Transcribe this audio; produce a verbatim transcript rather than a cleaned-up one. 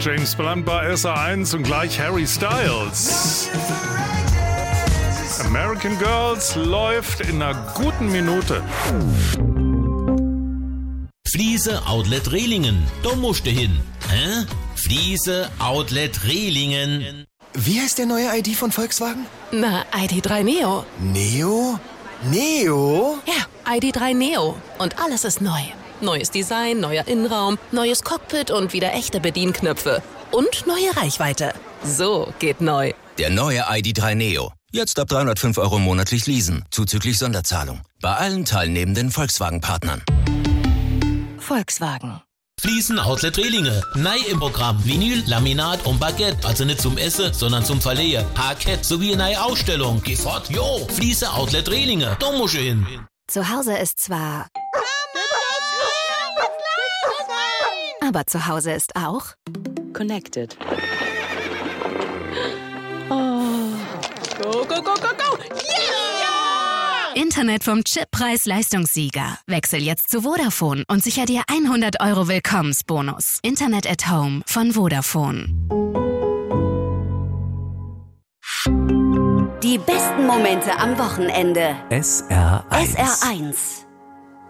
James Blunt bei S R eins und gleich Harry Styles. American Girls läuft in einer guten Minute. Fliese Outlet Rehlingen, da musst du hin. Hä? Fliese Outlet Rehlingen. Wie heißt der neue I D von Volkswagen? Na, I D drei Neo. Neo? Neo? Ja, I D drei Neo. Und alles ist neu. Neues Design, neuer Innenraum, neues Cockpit und wieder echte Bedienknöpfe. Und neue Reichweite. So geht neu. Der neue I D drei Neo. Jetzt ab dreihundertfünf Euro monatlich leasen, zuzüglich Sonderzahlung. Bei allen teilnehmenden Volkswagen-Partnern. Volkswagen. Fliesen Outlet Rehlinge. Neu im Programm Vinyl, Laminat und Baguette. Also nicht zum Essen, sondern zum Verleihen. Parkett sowie eine neue Ausstellung. Geh fort, jo. Fliese Outlet Rehlinge. Da musst du hin. Zu Hause ist zwar... Aber zu Hause ist auch... Connected. Oh. Go, go, go, go, go! Yeah! Internet vom Chip-Preis-Leistungssieger. Wechsel jetzt zu Vodafone und sicher dir hundert Euro Willkommensbonus. Internet at Home von Vodafone. Die besten Momente am Wochenende. S R eins. S R eins.